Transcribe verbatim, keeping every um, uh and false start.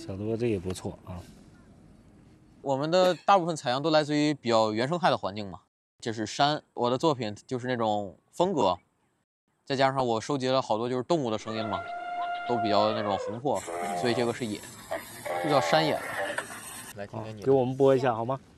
小多这也不错啊。 我们的大部分采样都来自于比较原生态的环境嘛，这是山，我的作品就是那种风格，再加上我收集了好多就是动物的声音嘛，都比较那种宏阔，所以这个是野，就叫山野吧。来听听你的， 给我们播一下好吗？